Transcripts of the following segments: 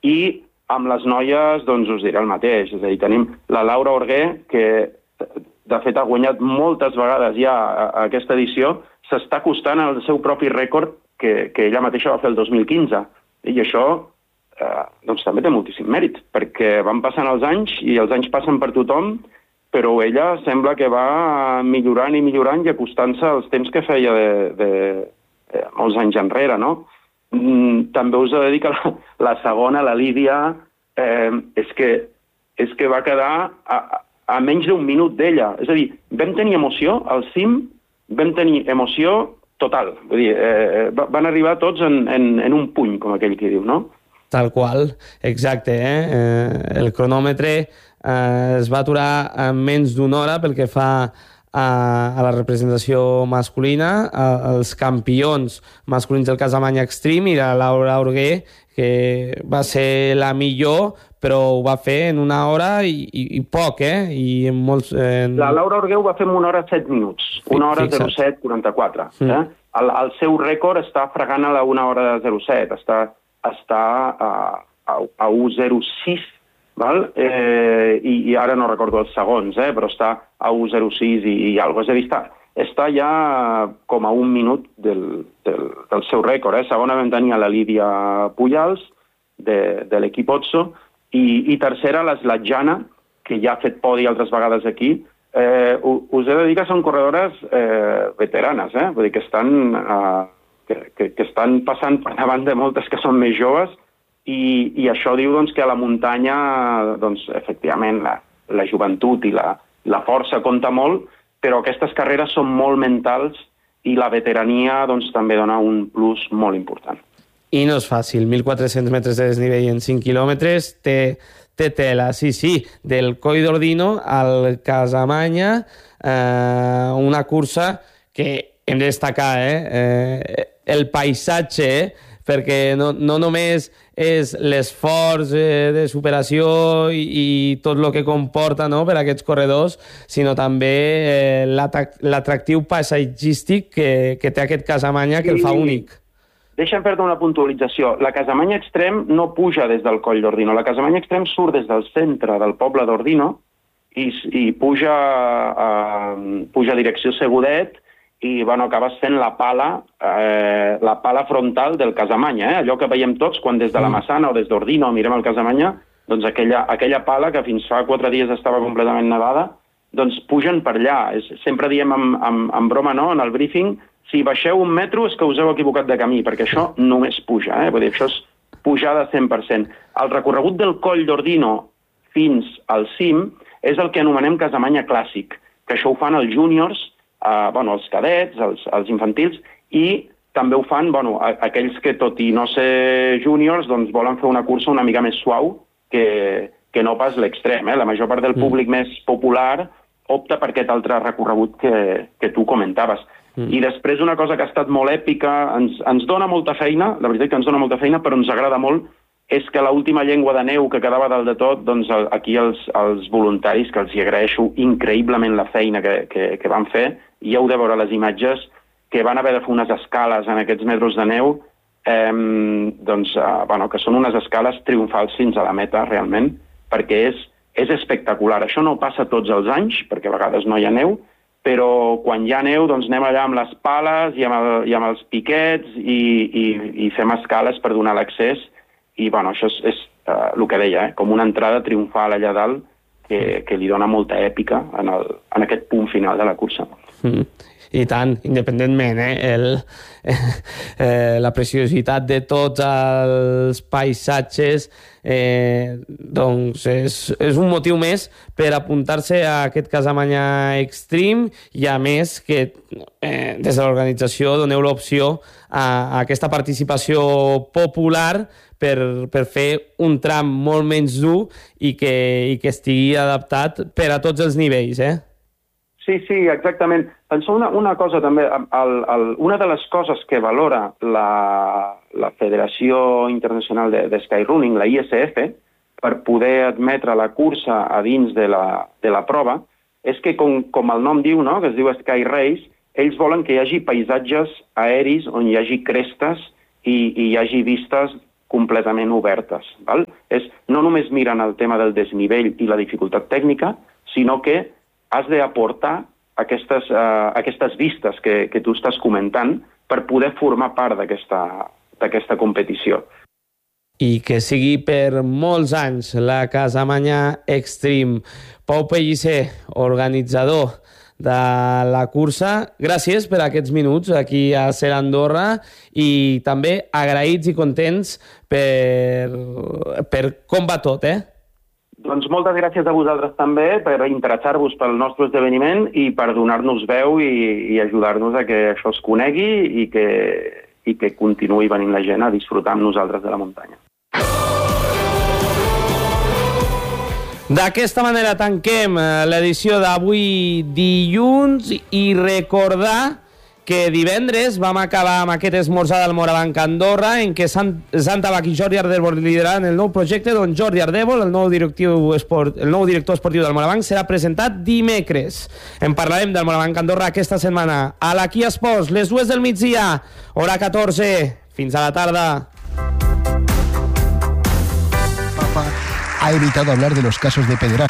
I amb les noies, doncs us diré el mateix. És a dir, tenim la Laura Orguer, que de fet ha guanyat moltes vegades ja aquesta edició, s'està acostant al seu propi rècord que ella mateixa va fer el 2015. I això doncs també té moltíssim mèrit, perquè van passant els anys i els anys passen per tothom, però ella sembla que va millorant i millorant i acostant-se als temps que feia de molts anys enrere, no? També us he de dir que la segona, la Lídia, és que va quedar a menys d'un minut d'ella. És a dir, vam tenir emoció al cim, vam tenir emoció total. Vull dir, van arribar tots en un puny, com aquell que diu, no? Tal qual, exacte. El cronòmetre es va aturar en menys d'una hora pel que fa a la representació masculina, els campions masculins del Casamanya Extreme i la Laura Orguer, que va ser la millor, però ho va fer en una hora i poc, I en molts... La Laura Orguer ho va fer en 1 hora 7 minuts, 1 hora 07:44. El seu rècord està fregant a la 1 hora 07, està a 1:06, val? I ara no recordo els segons, però està a 1:06 i alguna cosa. És a dir, està ja com a 1 minut del seu rècord. Segona vam tenir a la Lídia Pujals, de l'equip Otso, i tercera l'Eslatjana, que ja ha fet podi altres vegades aquí. Us he de dir que són corredores veteranes, vull dir que estan passant per davant de moltes que són més joves, i això diu doncs, que a la muntanya, doncs, efectivament, la joventut i la força compta molt, però aquestes carreres són molt mentals i la veterania doncs, també dona un plus molt important. I no és fàcil, 1.400 metres de desnivell en 5 quilòmetres, té tela, sí, del Coll d'Ordino al Casamanya, una cursa que hem de destacar, el paisatge, perquè no només és l'esforç de superació i tot el que comporta, no?, per a aquests corredors, sinó també l'atractiu paisatgístic que té aquest Casamanya, que el fa únic. Deixa'm fer-te una puntualització. La Casamanya Extrem no puja des del Coll d'Ordino. La Casamanya Extrem surt des del centre del poble d'Ordino i puja a direcció Segudet, i acabes fent la pala frontal del Casamanya, allò que veiem tots quan des de la Massana o des d'Ordino mirem el Casamanya, doncs aquella pala que fins fa 4 dies estava completament nevada, doncs pugen per allà. Sempre diem en broma, no?, en el briefing, si baixeu 1 metro és que us heu equivocat de camí, perquè això només puja, vull dir, això és pujada 100%. El recorregut del Coll d'Ordino fins al cim és el que anomenem Casamanya Clàssic, que això ho fan els júniors, els cadets, els infantils, i també ho fan aquells que, tot i no ser júniors, doncs volen fer una cursa una mica més suau que no pas l'extrem. La major part del públic més popular opta per aquest altre recorregut que tu comentaves. I després una cosa que ha estat molt èpica, ens dona molta feina, la veritat que ens dona molta feina, però ens agrada molt, és que l'última llengua de neu que quedava dalt de tot, doncs aquí els voluntaris, que els hi agraeixo increïblement la feina que van fer, i heu de veure les imatges, que van haver de fer unes escales en aquests metres de neu, que són unes escales triomfals fins a la meta, realment, perquè és espectacular. Això no passa tots els anys, perquè a vegades no hi ha neu, però quan hi ha neu doncs anem allà amb les pales i amb els piquets i fem escales per donar l'accés, i això és el que deia, com una entrada triomfal allà dalt que li dona molta èpica en aquest punt final de la cursa. I tant, independentment, la preciositat de tots els paisatges, doncs és un motiu més per apuntar-se a aquest Casamanya Extreme, i a més que des de l'organització doneu l'opció a aquesta participació popular per fer un tram molt menys dur i que estigui adaptat per a tots els nivells, Sí, exactament. Penseu una cosa també, una de les coses que valora la Federació Internacional de Skyrunning, la ISF, per poder admetre la cursa a dins de la prova, és que, com el nom diu, no?, que es diu Sky Race, ells volen que hi hagi paisatges aeris on hi hagi crestes i hi hagi vistes completament obertes. Val? No només miren el tema del desnivell i la dificultat tècnica, sinó que has d'aportar aquestes vistes que tu estàs comentant per poder formar part d'aquesta competició. I que sigui per molts anys la Casamanya Extreme. Pau Pellicer, organitzador de la cursa, gràcies per aquests minuts aquí a Ser Andorra i també agraïts i contents per com va tot, Doncs moltes gràcies a vosaltres també per interessar-vos pel nostre esdeveniment i per donar-nos veu i ajudar-nos a que això es conegui i que continuï venint la gent a disfrutar amb nosaltres de la muntanya. D'aquesta manera tanquem l'edició d'avui dilluns i recordar que divendres vam acabar amb aquest esmorzar del Morabanc Andorra en què Sant Tabac i Jordi Ardèvol lideraran el nou projecte, doncs Jordi Ardèvol, el nou director esportiu del Morabanc, serà presentat dimecres. En parlarem del Morabanc Andorra aquesta setmana a la Kia Sports, les 2 del migdia, hora 14. Fins a la tarda. Ha evitado hablar de los casos de pederastia.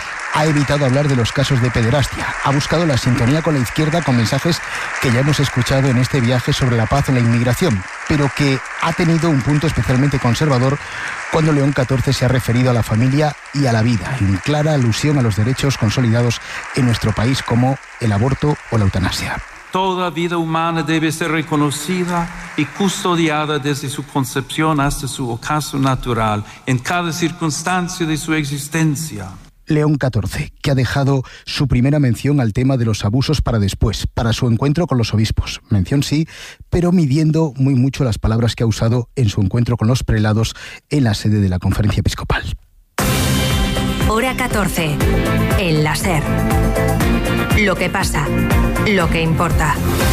Ha buscado la sintonía con la izquierda con mensajes que ya hemos escuchado en este viaje sobre la paz o la inmigración, pero que ha tenido un punto especialmente conservador cuando León XIV se ha referido a la familia y a la vida, en clara alusión a los derechos consolidados en nuestro país como el aborto o la eutanasia. Toda vida humana debe ser reconocida y custodiada desde su concepción hasta su ocaso natural, en cada circunstancia de su existencia. León XIV, que ha dejado su primera mención al tema de los abusos para después, para su encuentro con los obispos. Mención sí, pero midiendo muy mucho las palabras que ha usado en su encuentro con los prelados en la sede de la Conferencia Episcopal. Hora 14. El láser. Lo que pasa, lo que importa.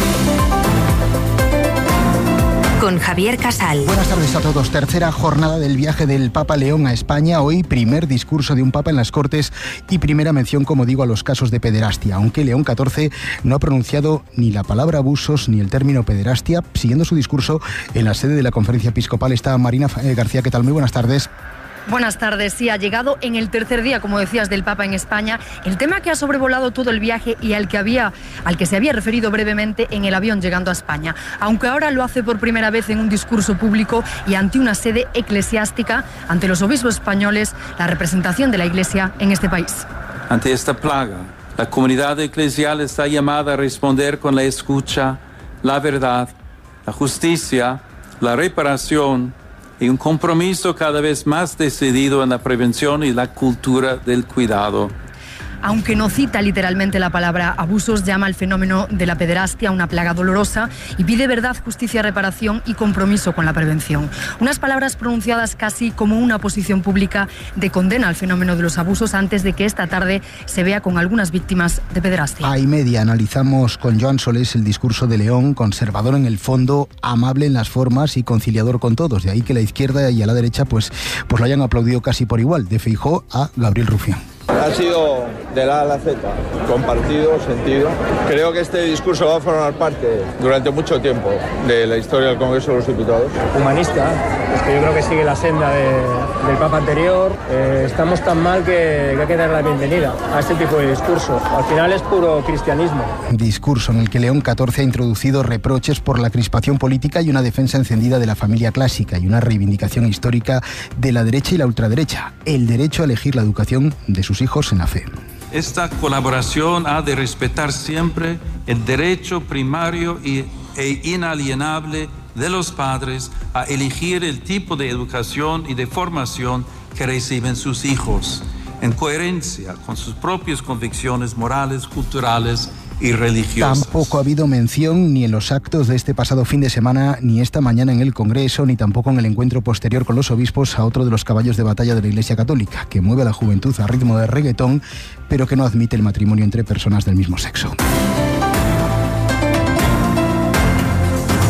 Con Javier Casal. Buenas tardes a todos. Tercera jornada del viaje del Papa León a España. Hoy primer discurso de un Papa en las Cortes y primera mención, como digo, a los casos de pederastia. Aunque León XIV no ha pronunciado ni la palabra abusos ni el término pederastia. Siguiendo su discurso en la sede de la Conferencia Episcopal está Marina García. ¿Qué tal? Muy buenas tardes. Buenas tardes. Sí, ha llegado en el tercer día, como decías, del Papa en España, el tema que ha sobrevolado todo el viaje y al que se había referido brevemente en el avión llegando a España. Aunque ahora lo hace por primera vez en un discurso público y ante una sede eclesiástica, ante los obispos españoles, la representación de la Iglesia en este país. Ante esta plaga, la comunidad eclesial está llamada a responder con la escucha, la verdad, la justicia, la reparación y un compromiso cada vez más decidido en la prevención y la cultura del cuidado. Aunque no cita literalmente la palabra abusos, llama al fenómeno de la pederastia una plaga dolorosa y pide verdad, justicia, reparación y compromiso con la prevención. Unas palabras pronunciadas casi como una posición pública de condena al fenómeno de los abusos antes de que esta tarde se vea con algunas víctimas de pederastia. A y media analizamos con Joan Solés el discurso de León, conservador en el fondo, amable en las formas y conciliador con todos. De ahí que la izquierda y a la derecha pues lo hayan aplaudido casi por igual, de Feijóo a Gabriel Rufián. Ha sido de la A a la Z, compartido, sentido. Creo que este discurso va a formar parte durante mucho tiempo de la historia del Congreso de los Diputados. Humanista, es que yo creo que sigue la senda del Papa anterior. Estamos tan mal que hay que dar la bienvenida a este tipo de discurso. Al final es puro cristianismo. Discurso en el que León XIV ha introducido reproches por la crispación política y una defensa encendida de la familia clásica y una reivindicación histórica de la derecha y la ultraderecha, el derecho a elegir la educación de sus hijos en la fe. Esta colaboración ha de respetar siempre el derecho primario e inalienable de los padres a elegir el tipo de educación y de formación que reciben sus hijos, en coherencia con sus propias convicciones morales, culturales y religiosas. Tampoco ha habido mención ni en los actos de este pasado fin de semana, ni esta mañana en el Congreso, ni tampoco en el encuentro posterior con los obispos a otro de los caballos de batalla de la Iglesia Católica, que mueve a la juventud a ritmo de reggaetón, pero que no admite el matrimonio entre personas del mismo sexo.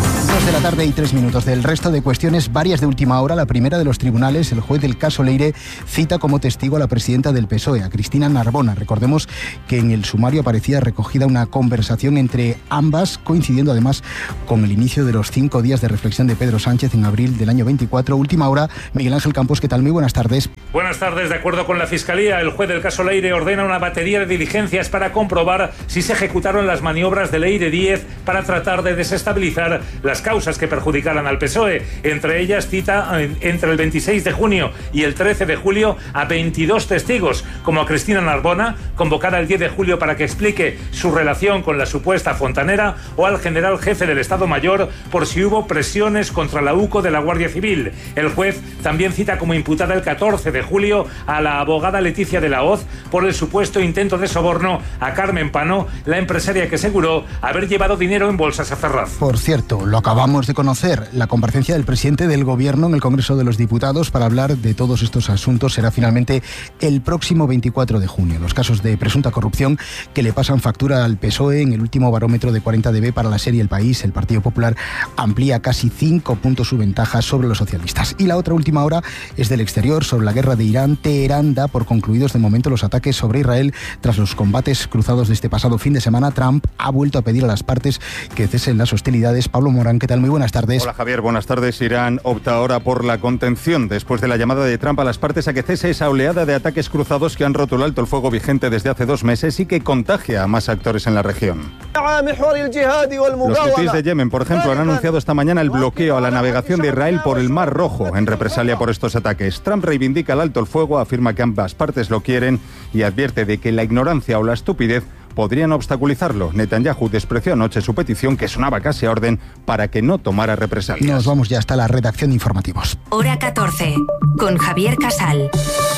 2 de la tarde y 3 minutos. Del resto de cuestiones, varias de última hora. La primera de los tribunales, el juez del caso Leire, cita como testigo a la presidenta del PSOE, a Cristina Narbona. Recordemos que en el sumario aparecía recogida una conversación entre ambas, coincidiendo además con el inicio de los 5 días de reflexión de Pedro Sánchez en abril del año 24. Última hora, Miguel Ángel Campos, ¿qué tal? Muy buenas tardes. Buenas tardes. De acuerdo con la Fiscalía, el juez del caso Leire ordena una batería de diligencias para comprobar si se ejecutaron las maniobras de Leire 10 para tratar de desestabilizar las causas que perjudicaran al PSOE. Entre ellas cita entre el 26 de junio y el 13 de julio a 22 testigos, como a Cristina Narbona, convocada el 10 de julio para que explique su relación con la supuesta fontanera, o al general jefe del Estado Mayor por si hubo presiones contra la UCO de la Guardia Civil. El juez también cita como imputada el 14 de julio a la abogada Leticia de la Hoz por el supuesto intento de soborno a Carmen Pano, la empresaria que aseguró haber llevado dinero en bolsas a Ferraz. Por cierto, lo acabamos de conocer, la comparecencia del presidente del Gobierno en el Congreso de los Diputados para hablar de todos estos asuntos será finalmente el próximo 24 de junio. Los casos de presunta corrupción que le pasan factura al PSOE. En el último barómetro de 40DB para la serie El País, el Partido Popular amplía casi 5 puntos su ventaja sobre los socialistas. Y la otra última hora es del exterior, sobre la guerra de Irán. Teherán da por concluidos de momento los ataques sobre Israel tras los combates cruzados de este pasado fin de semana. Trump ha vuelto a pedir a las partes que cesen las hostilidades. Pablo Morán, ¿qué tal? Muy buenas tardes. Hola Javier, buenas tardes. Irán opta ahora por la contención después de la llamada de Trump a las partes a que cese esa oleada de ataques cruzados que han roto el alto el fuego vigente desde hace 2 meses y que contagia a más actores en la región. Los hutíes de Yemen, por ejemplo, han anunciado esta mañana el bloqueo a la navegación de Israel por el Mar Rojo en represalia por estos ataques. Trump reivindica el alto el fuego, afirma que ambas partes lo quieren y advierte de que la ignorancia o la estupidez podrían obstaculizarlo. Netanyahu despreció anoche su petición, que sonaba casi a orden, para que no tomara represalias. Nos vamos ya hasta la redacción de informativos. Hora 14, con Javier Casal.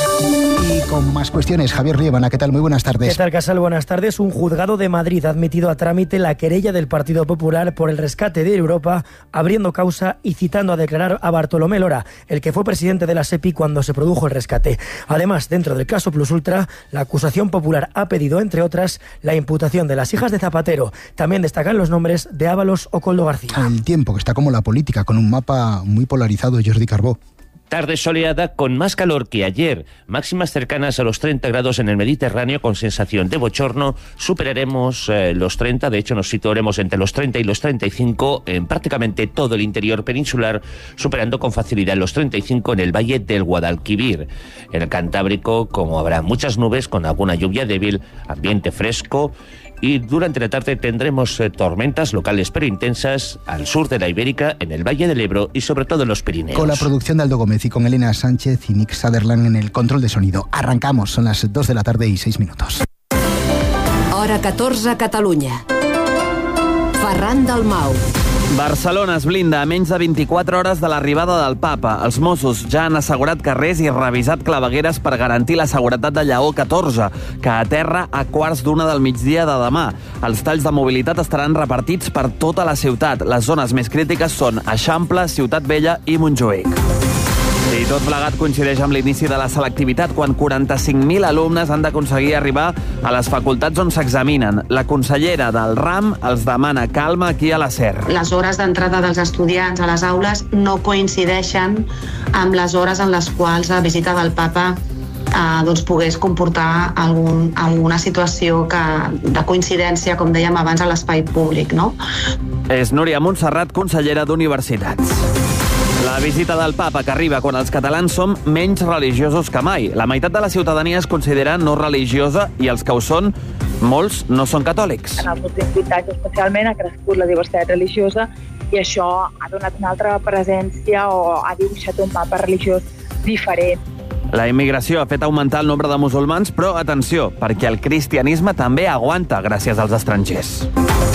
Y con más cuestiones, Javier Riebana, ¿qué tal? Muy buenas tardes. ¿Qué tal, Casal? Buenas tardes. Un juzgado de Madrid ha admitido a trámite la querella del Partido Popular por el rescate de Europa, abriendo causa y citando a declarar a Bartolomé Lora, el que fue presidente de la SEPI cuando se produjo el rescate. Además, dentro del caso Plus Ultra, la acusación popular ha pedido, entre otras, la imputación de las hijas de Zapatero. También destacan los nombres de Ábalos o Koldo García. El tiempo, que está como la política, con un mapa muy polarizado. Jordi Carbó. Tarde soleada con más calor que ayer, máximas cercanas a los 30 grados en el Mediterráneo con sensación de bochorno. Superaremos los 30, de hecho nos situaremos entre los 30 y los 35 en prácticamente todo el interior peninsular, superando con facilidad los 35 en el valle del Guadalquivir. En el Cantábrico, como habrá muchas nubes con alguna lluvia débil, ambiente fresco. Y durante la tarde tendremos tormentas locales pero intensas al sur de la Ibérica, en el Valle del Ebro y sobre todo en los Pirineos. Con la producción de Aldo Gómez y con Elena Sánchez y Nick Sutherland en el control de sonido. Arrancamos, son las 2 de la tarde y 6 minutos. Hora 14 a Catalunya. Ferran Dalmau. Barcelona es blinda a menys de 24 hores de l'arribada del papa. Els Mossos ja han assegurat carrers i revisat clavegueres per garantir la seguretat de Lleó XIV, que aterra a 1:15 del migdia de demà. Els talls de mobilitat estaran repartits per tota la ciutat. Les zones més crítiques són Eixample, Ciutat Vella i Montjuïc. I tot plegat coincideix amb l'inici de la selectivitat, quan 45.000 alumnes han d'aconseguir arribar a les facultats on s'examinen. La consellera del RAM els demana calma aquí a la SER. Les hores d'entrada dels estudiants a les aules no coincideixen amb les hores en les quals la visita del papa pogués comportar alguna situació de coincidència, com dèiem abans, a l'espai públic, no? És Núria Montserrat, consellera d'Universitats. La visita del papa, que arriba quan els catalans som menys religiosos que mai. La meitat de la ciutadania es considera no religiosa i els que ho són, molts no són catòlics. En els últims 20 anys especialment ha crescut la diversitat religiosa i això ha donat una altra presència o ha dibuixat un mapa religiós diferent. La immigració ha fet augmentar el nombre de musulmans, però atenció, perquè el cristianisme també aguanta gràcies als estrangers.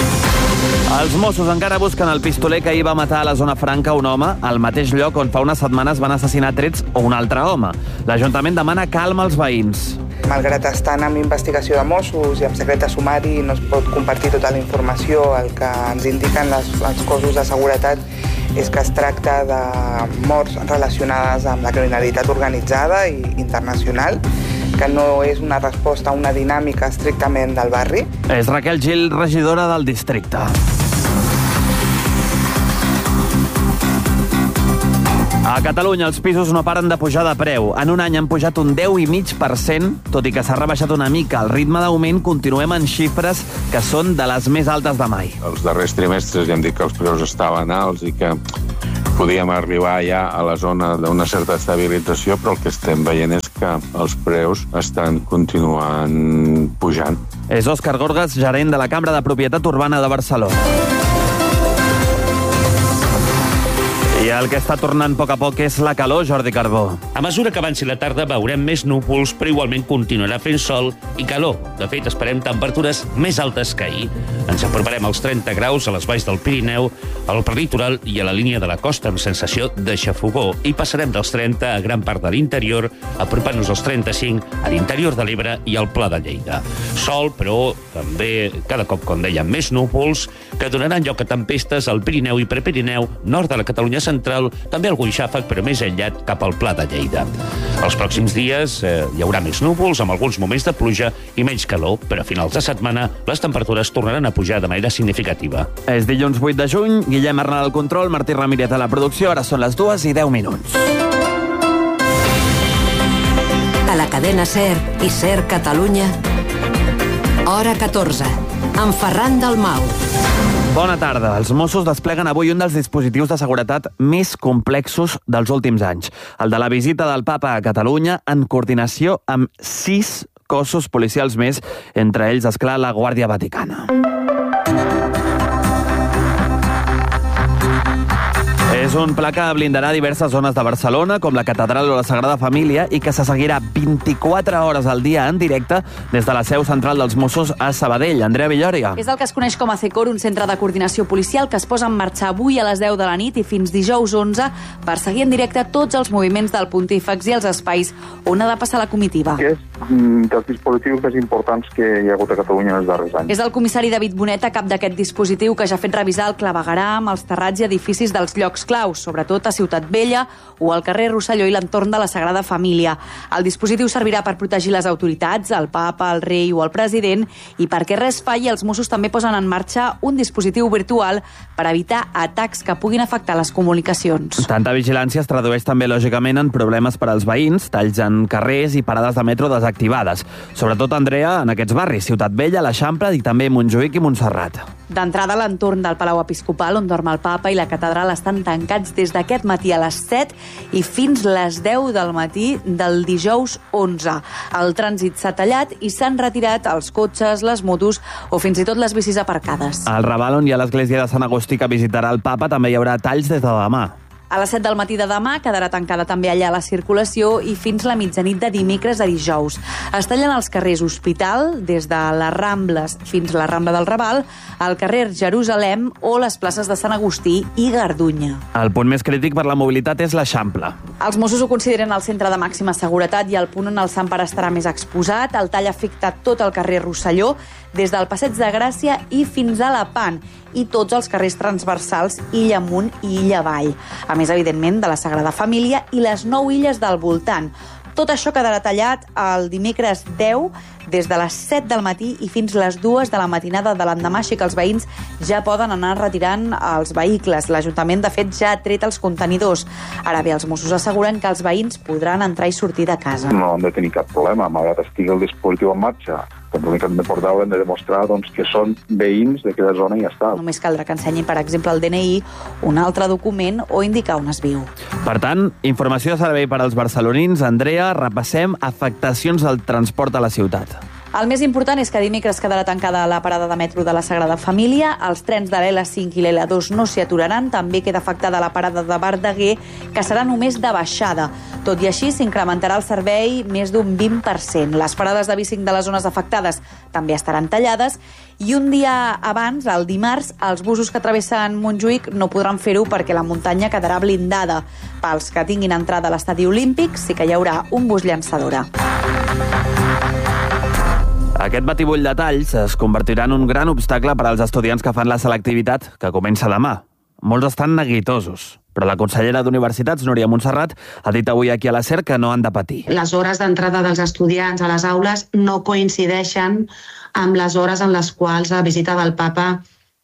Els Mossos encara busquen el pistoler que ahir va matar a la zona franca un home, al mateix lloc on fa unes setmanes van assassinar trets un altre home. L'Ajuntament demana calma als veïns. Malgrat estan amb investigació de Mossos i amb secret de sumari, no es pot compartir tota la informació. El que ens indiquen els cossos de seguretat és que es tracta de morts relacionades amb la criminalitat organitzada i internacional, que no és una resposta a una dinàmica estrictament del barri. És Raquel Gil, regidora del districte. A Catalunya els pisos no paren de pujar de preu. En un any han pujat un 10,5%, tot i que s'ha rebaixat una mica. El ritme d'augment continuem en xifres que són de les més altes de mai. Els darrers trimestres ja hem dit que els preus estaven alts i que podíem arribar ja a la zona d'una certa estabilització, però el que estem veient és que els preus estan continuant pujant. És Òscar Gorgas, gerent de la Cambra de Propietat Urbana de Barcelona. I el que està tornant a poc és la calor, Jordi Carbó. A mesura que avanci la tarda veurem més núvols, però igualment continuarà fent sol i calor. De fet, esperem temperatures més altes que ahir. Ens aproparem als 30 graus a les valls del Pirineu, al prelitoral i a la línia de la costa amb sensació de xafogó. I passarem dels 30 a gran part de l'interior, apropant-nos als 35 a l'interior de l'Ebre i al Pla de Lleida. Sol, però també cada cop, com dèiem, més núvols que donaran lloc a tempestes al Pirineu i Prepirineu, nord de la Catalunya central, també algun xàfec, però més aïllat cap al Pla de Lleida. Els pròxims dies hi haurà més núvols, amb alguns moments de pluja i menys calor, però a finals de setmana les temperatures tornaran a pujar de manera significativa. És dilluns 8 de juny, Guillem Arnal al control, Martí Ramírez a la producció, ara són les 2:10. A la cadena SER i SER Catalunya, hora 14, amb Ferran Dalmau. Bona tarda. Els Mossos despleguen avui un dels dispositius de seguretat més complexos dels últims anys. El de la visita del Papa a Catalunya en coordinació amb 6 cossos policials més, entre ells, esclar, la Guàrdia Vaticana. És un pla que blindarà diverses zones de Barcelona, com la Catedral o la Sagrada Família, i que se seguirà 24 hores al dia en directe des de la seu central dels Mossos a Sabadell. Andrea Villòria. És el que es coneix com a CECOR, un centre de coordinació policial que es posa en marxa avui a les 10 de la nit i fins dijous 11 per seguir en directe tots els moviments del pontífex i els espais on ha de passar la comitiva. És dels dispositius més importants que hi ha hagut a Catalunya en els darrers anys. És el comissari David Boneta, cap d'aquest dispositiu, que ja ha fet revisar el clavegueram, els terrats i edificis dels llocs claus, sobretot a Ciutat Vella o al carrer Rosselló i l'entorn de la Sagrada Família. El dispositiu servirà per protegir les autoritats, el papa, el rei o el president, i perquè res falli, els Mossos també posen en marxa un dispositiu virtual per evitar atacs que puguin afectar les comunicacions. Tanta vigilància es tradueix també, lògicament, en problemes per als veïns, talls en carrers i parades de metro desactivades. Sobretot, Andrea, en aquests barris, Ciutat Vella, l'Eixample i també Montjuïc i Montserrat. D'entrada, l'entorn del Palau Episcopal, on dorm el papa, i la catedral estan tancats des d'aquest matí a les 7 i fins les 10 del matí del dijous 11. El trànsit s'ha tallat i s'han retirat els cotxes, les motos o fins i tot les bicis aparcades. Al Raval, on hi ha l'església de Sant Agustí que visitarà el papa, també hi haurà talls des de demà. A les 7 del matí de demà quedarà tancada també allà la circulació i fins la mitjanit de dimecres a dijous. Es tallen els carrers Hospital, des de les Rambles fins a la Rambla del Raval, al carrer Jerusalem o les places de Sant Agustí i Gardunya. El punt més crític per la mobilitat és l'Eixample. Els Mossos ho consideren el centre de màxima seguretat i el punt on el Sant Pare estarà més exposat. El tall afecta tot el carrer Rosselló, des del Passeig de Gràcia i fins a la Pan, i tots els carrers transversals Illa Amunt i Illa Avall. A més, evidentment, de la Sagrada Família i les 9 illes del voltant. Tot això quedarà tallat el dimecres 10 des de les 7 del matí i fins les 2 de la matinada de l'endemà, així que els veïns ja poden anar retirant els vehicles. L'Ajuntament, de fet, ja ha tret els contenidors. Ara bé, els Mossos asseguren que els veïns podran entrar i sortir de casa. No han de tenir cap problema, malgrat estigui el dispositiu en marxa. L'únic que han de portar haurem de demostrar que són veïns d'aquella zona i ja està. Només caldrà que ensenyin, per exemple, el DNI, un altre document o indicar on es viu. Per tant, informació de servei per als barcelonins. Andrea, repassem afectacions del transport a la ciutat. El més important és que dimecres quedarà tancada la parada de metro de la Sagrada Família, els trens de l'L5 i l'L2 no s'hi aturaran, també queda afectada la parada de Verdaguer, que serà només de baixada. Tot i així, s'incrementarà el servei més d'un 20%. Les parades de B5 de les zones afectades també estaran tallades, i un dia abans, el dimarts, els busos que travessen Montjuïc no podran fer-ho perquè la muntanya quedarà blindada. Pels que tinguin entrada a l'estadi olímpic, sí que hi haurà un bus llançadora. Aquest batibull de talls es convertirà en un gran obstacle per als estudiants que fan la selectivitat, que comença demà. Molts estan neguitosos, però la consellera d'Universitats, Núria Montserrat, ha dit avui aquí a la SER que no han de patir. Les hores d'entrada dels estudiants a les aules no coincideixen amb les hores en les quals la visita del papa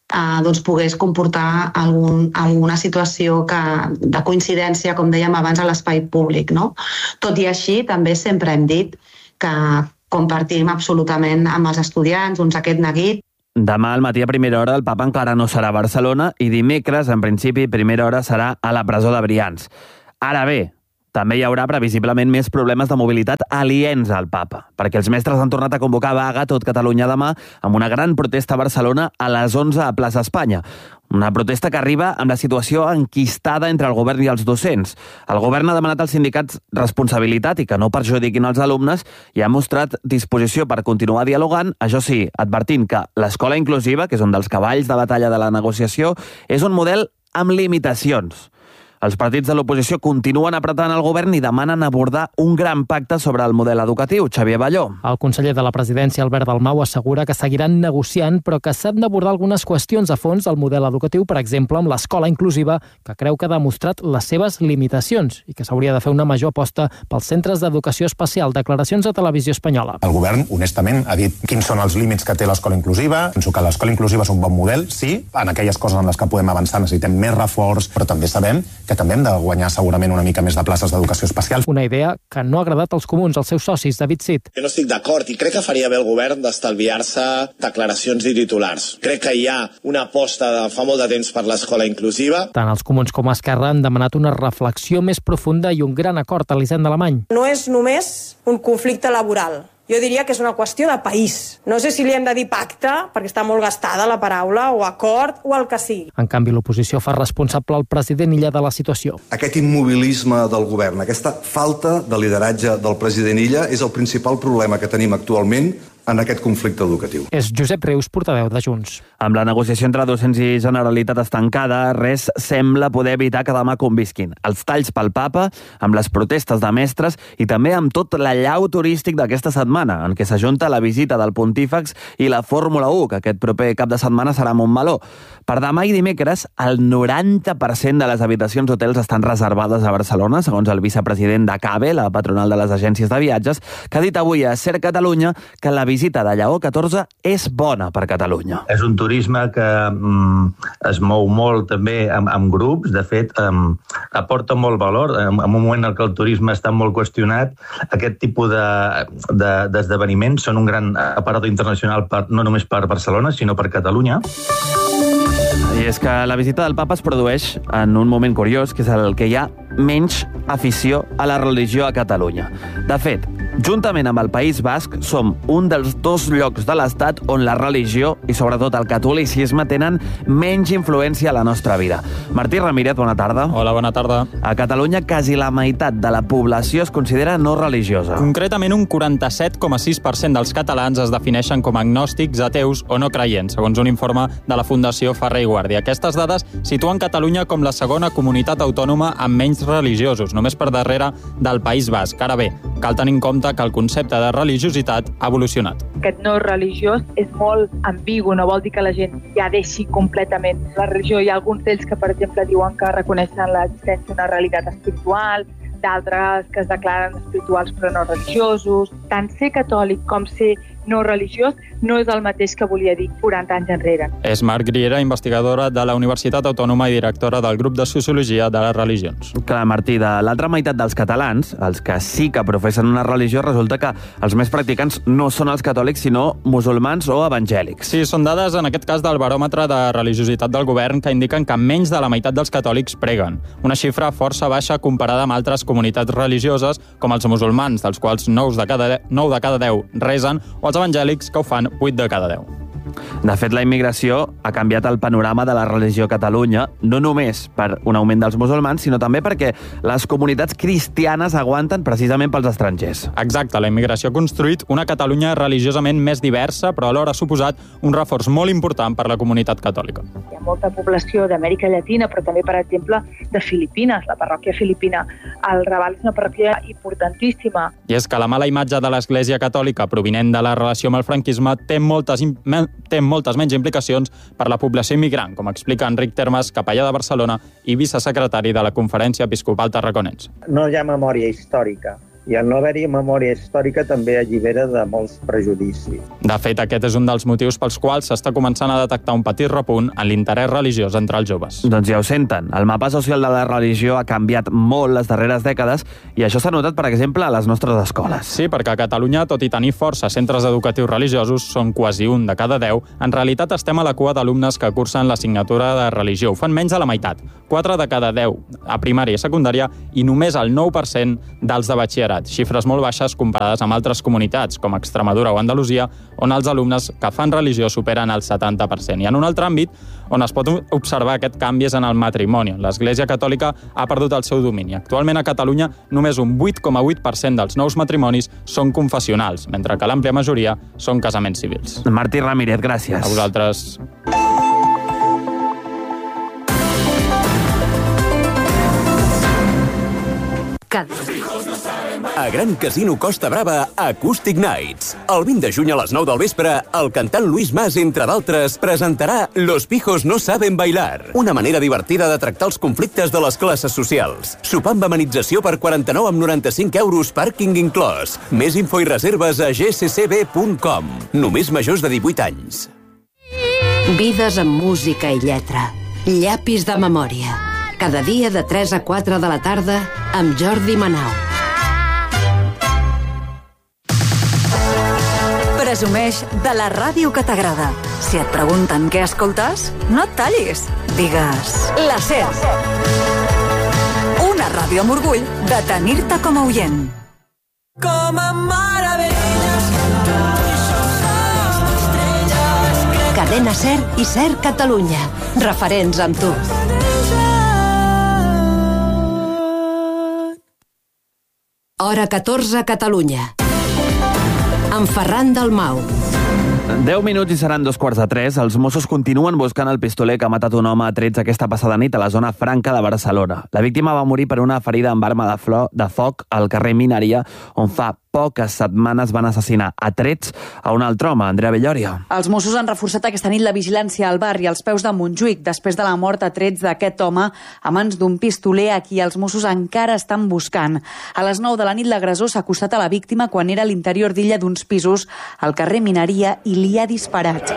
doncs pogués comportar alguna situació de coincidència, com dèiem abans, a l'espai públic, no? Tot i així, també sempre hem dit que compartim absolutament amb els estudiants aquest neguit. Demà al matí a primera hora el papa encara no serà a Barcelona i dimecres, en principi, primera hora serà a la presó de Brians. Ara bé, també hi haurà previsiblement més problemes de mobilitat aliens al papa, perquè els mestres han tornat a convocar vaga a tot Catalunya demà amb una gran protesta a Barcelona a les 11 a Plaça Espanya. Una protesta que arriba amb la situació enquistada entre el govern i els docents. El govern ha demanat als sindicats responsabilitat i que no perjudiquin els alumnes i ha mostrat disposició per continuar dialogant, això sí, advertint que l'escola inclusiva, que és un dels cavalls de batalla de la negociació, és un model amb limitacions. Els partits de l'oposició continuen apretant el govern i demanen abordar un gran pacte sobre el model educatiu. Xavier Balló. El conseller de la presidència, Albert Dalmau, assegura que seguiran negociant, però que s'han d'abordar algunes qüestions a fons del model educatiu, per exemple, amb l'escola inclusiva, que creu que ha demostrat les seves limitacions i que s'hauria de fer una major aposta pels centres d'educació especial. Declaracions a Televisió Espanyola. El govern, honestament, ha dit quins són els límits que té l'escola inclusiva. Penso que l'escola inclusiva és un bon model, sí, en aquelles coses en les que podem avançar necessitem més reforç, però també sabem que també hem de guanyar segurament una mica més de places d'educació especial. Una idea que no ha agradat als comuns, als seus socis, David Cid. Jo no estic d'acord i crec que faria bé el govern d'estalviar-se declaracions i titulars. Crec que hi ha una aposta de fa molt de temps per l'escola inclusiva. Tant els comuns com Esquerra han demanat una reflexió més profunda i un gran acord a l'Hisenda Alemany. No és només un conflicte laboral. Jo diria que és una qüestió de país. No sé si li hem de dir pacte, perquè està molt gastada la paraula, o acord, o el que sigui. En canvi, l'oposició fa responsable el president Illa de la situació. Aquest immobilisme del govern, aquesta falta de lideratge del president Illa és el principal problema que tenim actualment en aquest conflicte educatiu. És Josep Rius, portaveu de Junts. Amb la negociació entre docents i Generalitat estancada, res sembla poder evitar que demà convisquin els talls pel papa, amb les protestes de mestres i també amb tot l'allau turístic d'aquesta setmana, en què s'ajunta la visita del Pontífex i la Fórmula 1, que aquest proper cap de setmana serà a Montmeló. Per demà i dimecres, el 90% de les habitacions d'hotels estan reservades a Barcelona, segons el vicepresident d'ACABE, la patronal de les agències de viatges, que ha dit avui a Ser Catalunya que la visita de Lleó XIV és bona per Catalunya. És un turisme que es mou molt també amb grups, de fet aporta molt valor. En un moment en què el turisme està molt qüestionat, aquest tipus d'esdeveniments són un gran aparador internacional no només per Barcelona, sinó per Catalunya. I és que la visita del papa es produeix en un moment curiós, que és el que hi ha menys afició a la religió a Catalunya. De fet, juntament amb el País Basc, som un dels 2 llocs de l'Estat on la religió i sobretot el catolicisme tenen menys influència a la nostra vida. Martí Ramírez, bona tarda. Hola, bona tarda. A Catalunya, quasi la meitat de la població es considera no religiosa. Concretament, un 47,6% dels catalans es defineixen com agnòstics, ateus o no creients, segons un informe de la Fundació Ferrer i Guàrdia. Aquestes dades situen Catalunya com la segona comunitat autònoma amb menys religiosos, només per darrere del País Basc. Ara bé, cal tenir en compte que el concepte de religiositat ha evolucionat. Aquest no religiós és molt ambigu, no vol dir que la gent ja deixi completament la religió. Hi ha alguns d'ells que, per exemple, diuen que reconeixen l'existència d'una realitat espiritual, d'altres que es declaren espirituals però no religiosos. Tant ser catòlic com ser no religiós no és el mateix que volia dir 40 anys enrere. És Mar Griera, investigadora de la Universitat Autònoma i directora del grup de Sociologia de les Religions. Clar, Martí, de l'altra meitat dels catalans, els que sí que professen una religió, resulta que els més practicants no són els catòlics, sinó musulmans o evangèlics. Sí, són dades, en aquest cas, del baròmetre de religiositat del govern, que indiquen que menys de la meitat dels catòlics preguen. Una xifra força baixa comparada amb altres comunitats religioses, com els musulmans, dels quals 9 de cada 10 resen, o els evangèlics, que ho fan 8 de cada 10. De fet, la immigració ha canviat el panorama de la religió a Catalunya, no només per un augment dels musulmans, sinó també perquè les comunitats cristianes aguanten precisament pels estrangers. Exacte, la immigració ha construït una Catalunya religiosament més diversa, però alhora ha suposat un reforç molt important per la comunitat catòlica. Hi ha molta població d'Amèrica Llatina, però també, per exemple, de Filipines, la parròquia filipina. El Raval és una parròquia importantíssima. I és que la mala imatge de l'Església Catòlica provinent de la relació amb el franquisme té moltes menys implicacions per la població immigrant, com explica Enric Termes, capellà de Barcelona i vicesecretari de la Conferència Episcopal Tarraconense. No hi ha memòria històrica i el no haver-hi memòria històrica també allibera de molts prejudicis. De fet, aquest és un dels motius pels quals s'està començant a detectar un petit repunt en l'interès religiós entre els joves. Doncs ja ho senten. El mapa social de la religió ha canviat molt les darreres dècades i això s'ha notat, per exemple, a les nostres escoles. Sí, perquè a Catalunya, tot i tenir força centres educatius religiosos, són quasi un de cada 10. En realitat estem a la cua d'alumnes que cursen l'assignatura de religió. Ho fan menys de la meitat. 4 de cada 10 a primària i secundària i només el 9% dels de batxillerat. Xifres molt baixes comparades amb altres comunitats, com Extremadura o Andalusia, on els alumnes que fan religió superen el 70%. I en un altre àmbit on es pot observar aquest canvi és en el matrimoni. L'Església Catòlica ha perdut el seu domini. Actualment a Catalunya només un 8,8% dels nous matrimonis són confessionals, mentre que l'àmplia majoria són casaments civils. Martí Ramírez, gràcies. A vosaltres. A Gran Casino Costa Brava, Acoustic Nights. El 20 de juny a les 9 del vespre, el cantant Luis Mas, entre d'altres, presentarà Los pijos no saben bailar, una manera divertida de tractar els conflictes de les classes socials. Sopar amb amenització per 49,95 €, pàrquing inclòs. Més info i reserves a gccb.com. Només majors de 18 anys. Vides amb música i lletra. Llapis de memòria. Cada dia de 3 a 4 de la tarda amb Jordi Manau. Presumeix de la ràdio que t'agrada. Si et pregunten què escoltes, no et tallis. Digues la SER. Una ràdio amb orgull de tenir-te com a oient. Com a meravelles, Cadena SER i SER Catalunya. Referents amb tu. Hora 14 a Catalunya. En Ferran Dalmau. 10 minuts i seran 2:15. Els Mossos continuen buscant el pistoler que ha matat un home a trets aquesta passada nit a la zona franca de Barcelona. La víctima va morir per una ferida amb arma de foc al carrer Mineria, on fa poques setmanes van assassinar a trets a un altre home, Andrea Belloria. Els Mossos han reforçat aquesta nit la vigilància al barri als peus de Montjuïc després de la mort a trets d'aquest home a mans d'un pistoler a qui els Mossos encara estan buscant. A les 9 de la nit l'agressor s'ha acostat a la víctima quan era a l'interior d'illa d'uns pisos al carrer Mineria i li ha disparat.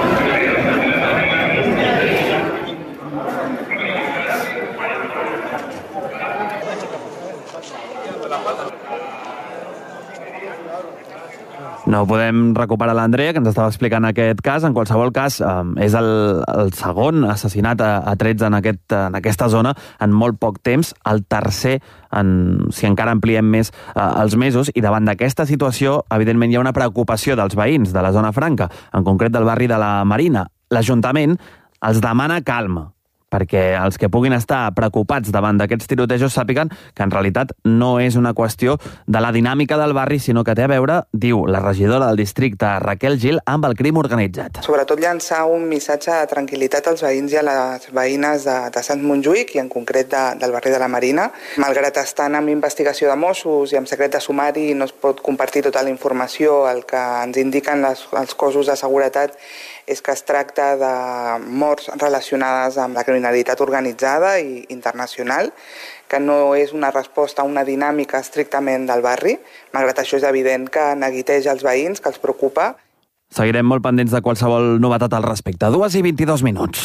No podem recuperar l'Andrea, que ens estava explicant aquest cas. En qualsevol cas, és el segon assassinat a trets en aquesta zona en molt poc temps, el tercer, si encara ampliem més els mesos, i davant d'aquesta situació, evidentment, hi ha una preocupació dels veïns de la zona franca, en concret del barri de la Marina. L'Ajuntament els demana calma, perquè els que puguin estar preocupats davant d'aquests tirotejos sàpiguen que en realitat no és una qüestió de la dinàmica del barri, sinó que té a veure, diu la regidora del districte, Raquel Gil, amb el crim organitzat. Sobretot llançar un missatge de tranquil·litat als veïns i a les veïnes de Sant Montjuïc i en concret del barri de la Marina. Malgrat estar en investigació de Mossos i amb secret de sumari no es pot compartir tota la informació, el que ens indiquen els cossos de seguretat és que es tracta de morts relacionades amb la criminalitat organitzada i internacional, que no és una resposta a una dinàmica estrictament del barri. Malgrat això és evident que neguiteja els veïns, que els preocupa. Seguirem molt pendents de qualsevol novetat al respecte. 2:22.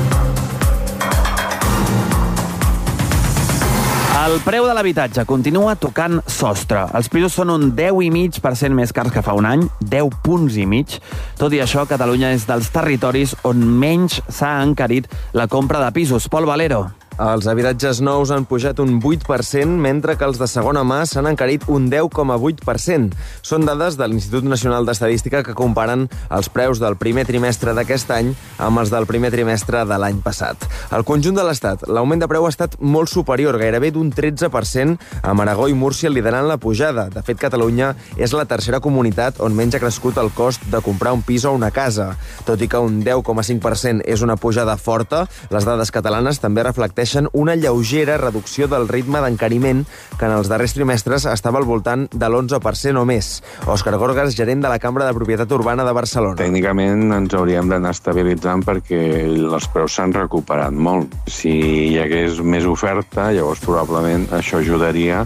El preu de l'habitatge continua tocant sostre. Els pisos són un 10,5% més cars que fa un any, 10 punts i mig. Tot i això, Catalunya és dels territoris on menys s'ha encarit la compra de pisos. Pol Valero. Els habitatges nous han pujat un 8%, mentre que els de segona mà s'han encarit un 10,8%. Són dades de l'Institut Nacional d'Estadística que comparen els preus del primer trimestre d'aquest any amb els del primer trimestre de l'any passat. Al conjunt de l'Estat, l'augment de preu ha estat molt superior, gairebé d'un 13%, amb Aragó i Múrcia liderant la pujada. De fet, Catalunya és la tercera comunitat on menys ha crescut el cost de comprar un pis o una casa. Tot i que un 10,5% és una pujada forta, les dades catalanes també reflecteixen una lleugera reducció del ritme d'encariment que en els darrers trimestres estava al voltant de l'11% o més. Òscar Gorgas, gerent de la Cambra de Propietat Urbana de Barcelona. Tècnicament ens hauríem d'anar estabilitzant perquè els preus s'han recuperat molt. Si hi hagués més oferta, llavors probablement això ajudaria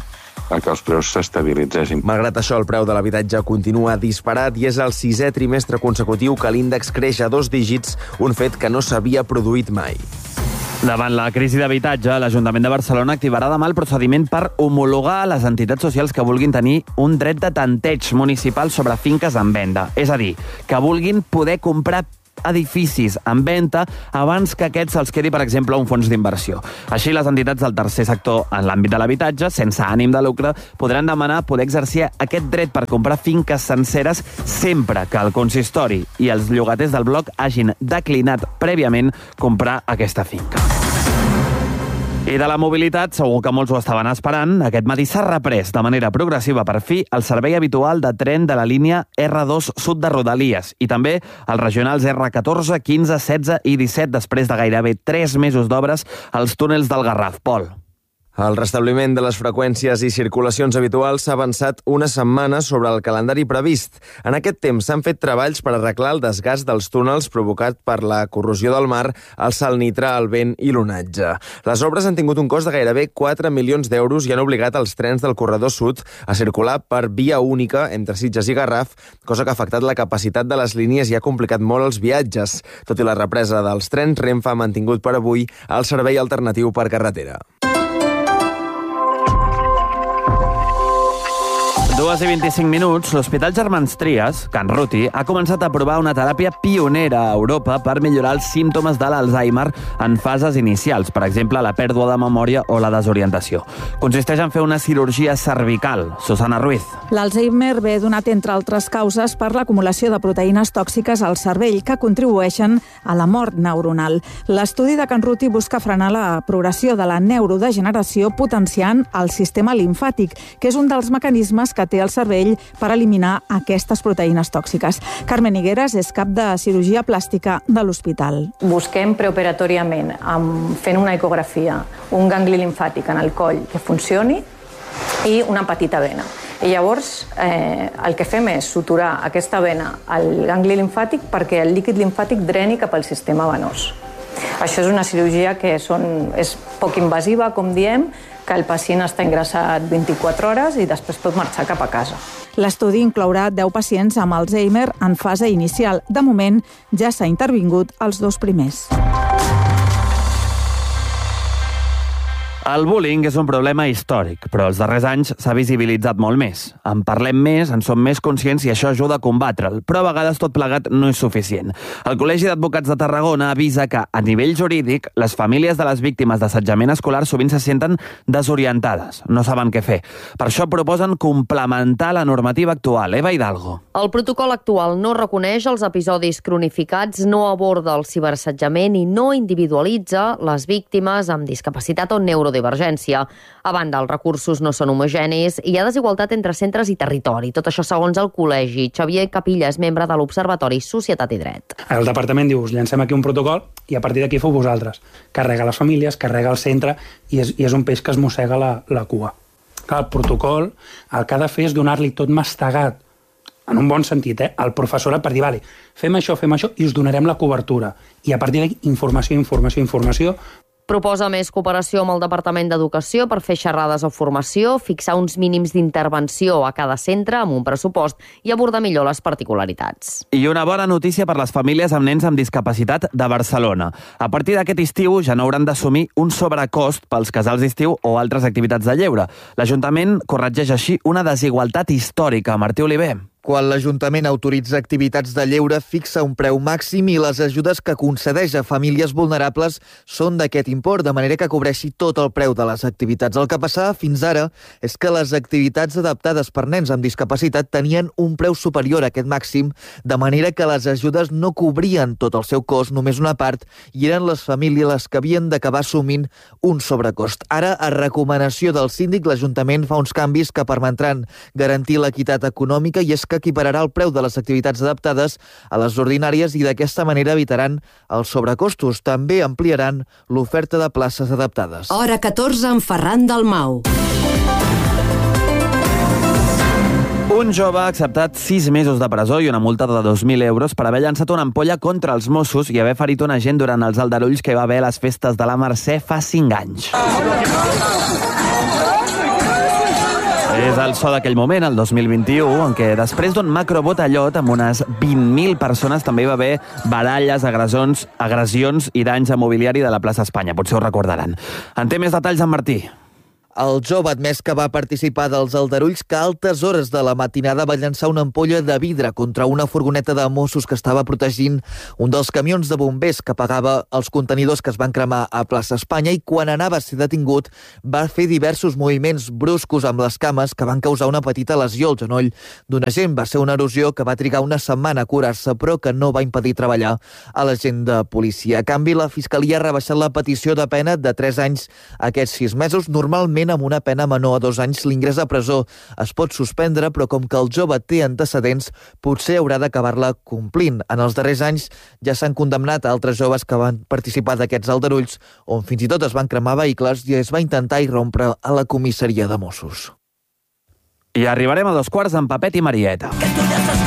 a que els preus s'estabilitzessin. Malgrat això, el preu de l'habitatge continua disparat i és el 6è trimestre consecutiu que l'índex creix a 2 dígits, un fet que no s'havia produït mai. Davant la crisi d'habitatge, l'Ajuntament de Barcelona activarà demà el procediment per homologar les entitats socials que vulguin tenir un dret de tanteig municipal sobre finques en venda. És a dir, que vulguin poder comprar edificis en venda abans que aquests se'ls quedi, per exemple, un fons d'inversió. Així, les entitats del tercer sector en l'àmbit de l'habitatge, sense ànim de lucre, podran demanar poder exercir aquest dret per comprar finques senceres sempre que el consistori i els llogaters del bloc hagin declinat prèviament comprar aquesta finca. I de la mobilitat, segur que molts ho estaven esperant, aquest matí s'ha reprès de manera progressiva per fi el servei habitual de tren de la línia R2 sud de Rodalies i també els regionals R14, 15, 16 i 17 després de gairebé 3 mesos d'obres als túnels del Garraf. Pol. El restabliment de les freqüències i circulacions habituals s'ha avançat una setmana sobre el calendari previst. En aquest temps s'han fet treballs per arreglar el desgast dels túnels provocat per la corrosió del mar, el salnitre, el vent i l'onatge. Les obres han tingut un cost de gairebé 4 milions d'euros i han obligat els trens del corredor sud a circular per via única entre Sitges i Garraf, cosa que ha afectat la capacitat de les línies i ha complicat molt els viatges. Tot i la represa dels trens, Renfe ha mantingut per avui el servei alternatiu per carretera. 2:25, l'Hospital Germans Trias, Can Ruti, ha començat a provar una teràpia pionera a Europa per millorar els símptomes de l'Alzheimer en fases inicials, per exemple, la pèrdua de memòria o la desorientació. Consisteix en fer una cirurgia cervical. Susana Ruiz. L'Alzheimer ve donat, entre altres causes, per l'acumulació de proteïnes tòxiques al cervell que contribueixen a la mort neuronal. L'estudi de Can Ruti busca frenar la progressió de la neurodegeneració potenciant el sistema limfàtic, que és un dels mecanismes que té el cervell per eliminar aquestes proteïnes tòxiques. Carmen Higueras és cap de cirurgia plàstica de l'hospital. Busquem preoperatòriament, fent una ecografia, un gangli limfàtic en el coll que funcioni i una petita vena. I llavors el que fem és suturar aquesta vena al gangli limfàtic perquè el líquid limfàtic dreni cap al sistema venós. Això és una cirurgia que és poc invasiva, com diem, que el pacient està ingressat 24 hores i després pot marxar cap a casa. L'estudi inclourà 10 pacients amb Alzheimer en fase inicial. De moment, ja s'ha intervingut els 2 primers. El bullying és un problema històric, però els darrers anys s'ha visibilitzat molt més. En parlem més, en som més conscients i això ajuda a combatre'l, però a vegades tot plegat no és suficient. El Col·legi d'Advocats de Tarragona avisa que, a nivell jurídic, les famílies de les víctimes d'assetjament escolar sovint se senten desorientades, no saben què fer. Per això proposen complementar la normativa actual. Eva Hidalgo. El protocol actual no reconeix els episodis cronificats, no aborda el ciberassetjament i no individualitza les víctimes amb discapacitat o neurodivergència. A banda, els recursos no són homogenis i hi ha desigualtat entre centres i territori. Tot això segons el col·legi. Xavier Capilla és membre de l'Observatori Societat i Dret. El departament diu, us llancem aquí un protocol i a partir d'aquí feu vosaltres. Carrega les famílies, carrega el centre i és un peix que es mossega la cua. Clar, el protocol el que ha de fer és donar-li tot mastegat, en un bon sentit, al professorat per dir, vale, fem això i us donarem la cobertura. I a partir d'aquí, informació. Proposa més cooperació amb el Departament d'Educació per fer xerrades o formació, fixar uns mínims d'intervenció a cada centre amb un pressupost i abordar millor les particularitats. I una bona notícia per les famílies amb nens amb discapacitat de Barcelona. A partir d'aquest estiu ja no hauran d'assumir un sobrecost pels casals d'estiu o altres activitats de lleure. L'Ajuntament corregeix així una desigualtat històrica. Martí Oliver. Quan l'Ajuntament autoritza activitats de lleure, fixa un preu màxim i les ajudes que concedeix a famílies vulnerables són d'aquest import, de manera que cobreixi tot el preu de les activitats. El que passava fins ara és que les activitats adaptades per nens amb discapacitat tenien un preu superior a aquest màxim, de manera que les ajudes no cobrien tot el seu cost, només una part, i eren les famílies les que havien d'acabar assumint un sobrecost. Ara, a recomanació del síndic, l'Ajuntament fa uns canvis que permetran garantir l'equitat econòmica i és que equipararà el preu de les activitats adaptades a les ordinàries i d'aquesta manera evitaran els sobrecostos. També ampliaran l'oferta de places adaptades. Hora 14 amb Ferran Dalmau. Un jove ha acceptat 6 mesos de presó i una multa de 2.000 euros per haver llançat una ampolla contra els Mossos i haver ferit un agent durant els aldarulls que hi va haver a les festes de la Mercè fa 5 anys. És el so d'aquell moment, el 2021, en què després d'un macrobotellot amb unes 20.000 persones també hi va haver baralles, agressions i danys a mobiliari de la plaça Espanya. Potser ho recordaran. En té més detalls en Martí. El jove admès que va participar dels aldarulls que a altes hores de la matinada va llançar una ampolla de vidre contra una furgoneta de Mossos que estava protegint un dels camions de bombers que pagava els contenidors que es van cremar a plaça Espanya, i quan anava a ser detingut va fer diversos moviments bruscos amb les cames que van causar una petita lesió al genoll d'un agent. Va ser una erosió que va trigar una setmana a curar-se, però que no va impedir treballar a l'agent de policia. A canvi, la Fiscalia ha rebaixat la petició de pena de 3 anys a aquests 6 mesos. Normalment, amb una pena menor a 2 anys, l'ingrés a presó es pot suspendre, però com que el jove té antecedents, potser haurà d'acabar-la complint. En els darrers anys ja s'han condemnat a altres joves que van participar d'aquests aldarulls, on fins i tot es van cremar vehicles i es va intentar irrompre a la comissaria de Mossos. I arribarem a 2 quarts amb Papet i Marieta.